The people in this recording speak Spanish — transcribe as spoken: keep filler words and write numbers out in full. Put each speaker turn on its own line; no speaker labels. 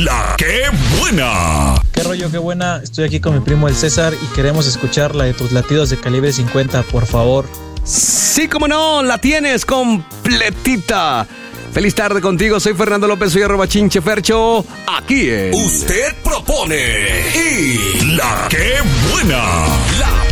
La que buena.
¿Qué rollo, qué buena? Estoy aquí con mi primo el César y queremos escuchar la de tus latidos de calibre cincuenta, por favor.
Sí, cómo no, la tienes completita. Feliz tarde contigo, soy Fernando López, soy arroba chinchefercho, aquí es...
Usted propone y la que buena. La